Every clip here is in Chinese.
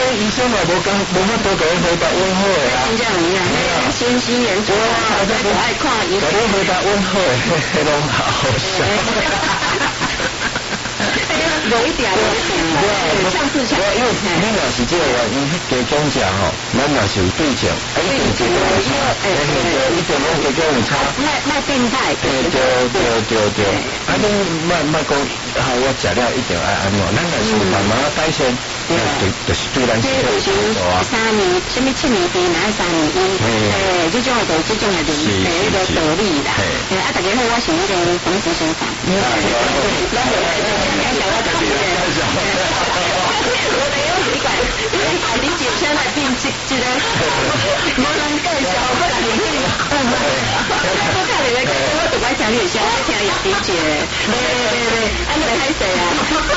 医生嘛无法度给伊回答问好的啊。 真正有影，新人做啊，都爱看医生。 给伊回答问好的，迄拢好笑。 有一点，上次讲， 因为你若是这个原因，加讲价吼，咱若是有对象，一定这个有差，一定拢加讲有差。 卖变态。 对，啊你卖讲，我食了一定爱安怎，咱若是慢慢改善，就是对咱身体好啊。 3年，什么7年期，哪3年医？这种的这种的那个道理啦。啊，大家好，我是那个黄子先生。我哋有幾個，你接上嚟變直接咧，冇人介紹，不能連呢個。我睇你咧，我讀緊小學先，聽入邊住。安尼係誰啊？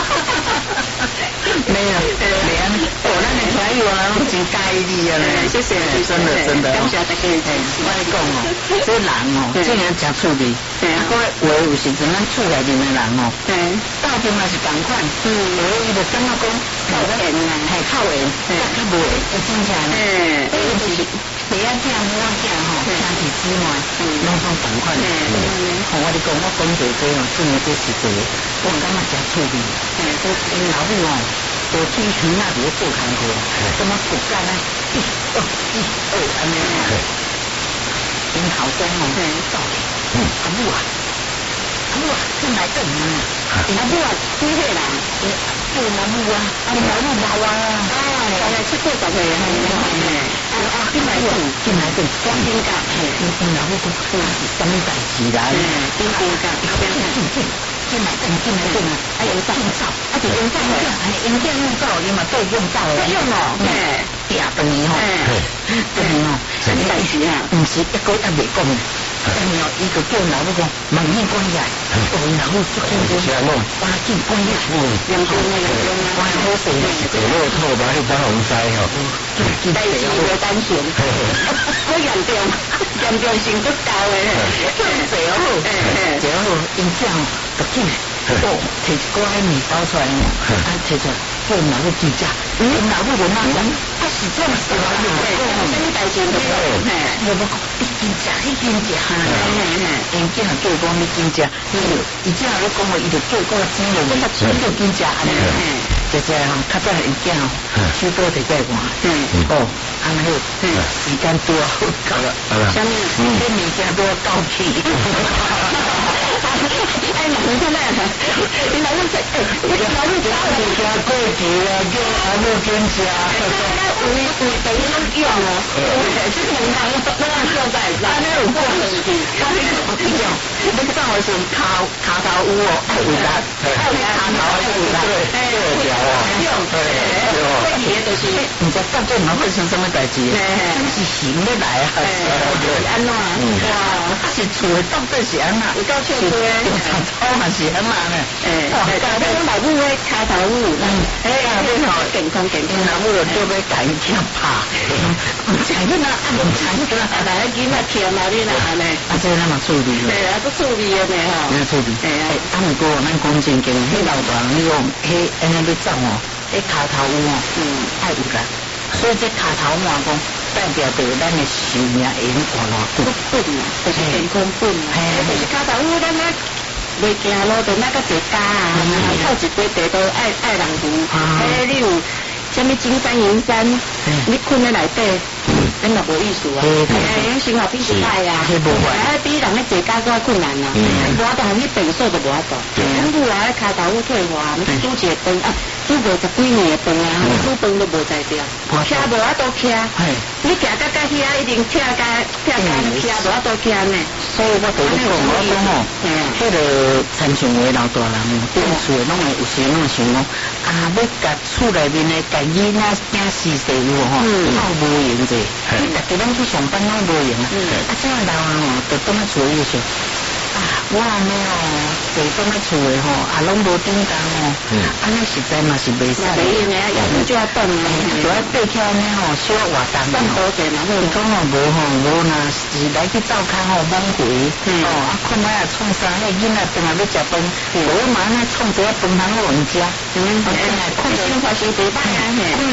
没有，我那你传语啊，真介意啊咧， 謝謝， 真的， 感謝大家嘅支持。 我講哦，這人哦，這樣真趣味。各位話有時陣咱厝內面的人哦，到底嘛是同款，有伊就感覺講靠緣啊，係靠緣，較無緣，真正咧，就是第一件我件吼，兄弟姊妹，攏總同款。我哋講我講這個哦，真係這是這個，我感覺真趣味。因老母哦，就天天那裡做工課，咁啊骨幹咧，1、2、安尼。因後生哦，走去，阿母啊，進來等啊。 阿母啊，幾歲啦？ 做阿母啊，阿老母老啊。 大概7、80歲啊。進來等，光邊甲。 因老母講，是什麼代志啦？ 邊邊甲，進來等啊！哎呀，用走，就用走你嘛對用走用哦， 第二頓年吼， 什麼代志啊？ 唔是一個未講嘅，伊就叫老母講，問伊關起來，老母足緊張，趕緊關起來， 陽光啊， 關好勢啦， 這個套把迄把紅西吼， 第二個單選，好嚴重性都高嘅， 最好，因這樣就緊。摕一個迄麵包出來哦，摕出來叫老母記者，老母就那講，是這樣事啊， 什麼代志都有， 我講你真食，因這樣叫講你真食，伊這樣你講話，伊就叫講錢就真食安尼，就這樣較早因囝哦，手刀摕過來看，安尼好，時間多好夠啦， 什麼？ 啲物件都要交起。 哎，老母真係，你老母食，老母食過節啊，叫阿母見食。 會俾人用哦，即係唔同都係叫在，安尼有過年期， 你走的時候卡頭有哦，愛有力，卡頭愛有力， 過年就是唔知到底嘛發生什麼代志，真是行得來啊， 安怎？哇， 是厝的到底是安怎？ 有夠笑多誒， 草嘛是安怎呢？ 但係老母咧卡頭有，健康， 老母就叫要甲伊聽拍，唔知你哪按唔知你哪， 但係囡仔甜啊你哪呢？ 這那麼處理係啊，都處理嘅呢吼。 那處理。啊，不過咱講真經，迄老大人你講，迄安尼要走哦，迄卡頭有哦，愛有力，所以這卡頭嘛講，代表着咱的壽命會用活偌久。 就是健康本，就是卡頭有咱啊。袂行路，就那個坐家啊，透一杯茶都愛人扶。你有什麼金山銀山，你困在內底，咱嘛無意思啊。生活品質歹啊，比人咧坐家更困難啊。無法度，你變數就無法度。咱母啊，骹頭有退化，煮一個飯啊，煮50幾年嘅飯啊，煮飯都無在掉，徛無法度徛。你徛到遐一定徛到徛無法度徛呢。 所以我對你講，我講哦，迄個田上的老大人哦，對厝的攏會有時攏會想講，啊，要甲厝內面的家囡仔囝婿婿有吼，好無閒者，你大家攏去上班攏無閒啊，啊，這樣老人哦，就當喺厝裡想，啊，我安尼哦，就當喺厝的吼，啊，攏無叮當哦，安尼實在嘛是袂使， 袂用的，要麼就要等， 就要爬起來呢吼，小活動哦，你講哦無吼，無若是來去灶骹吼猛回，啊，困來啊創啥，迄囡仔當下要食飯，無嘛那創一個飯通好人食， 發生地歹啊，